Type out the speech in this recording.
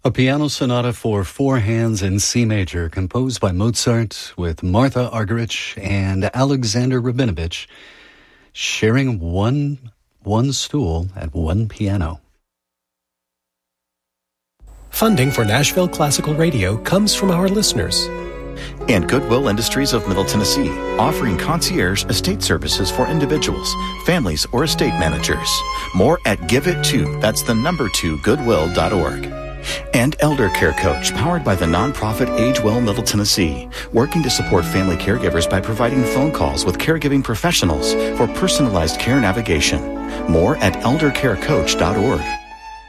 A piano sonata for four hands in C major, composed by Mozart with Martha Argerich and Alexander Rabinovich, sharing one stool at one piano. Funding for Nashville Classical Radio comes from our listeners. And Goodwill Industries of Middle Tennessee, offering concierge estate services for individuals, families, or estate managers. More at Give It To, that's the number 2, goodwill.org. And Elder Care Coach, powered by the nonprofit Age Well Middle Tennessee, working to support family caregivers by providing phone calls with caregiving professionals for personalized care navigation. More at eldercarecoach.org.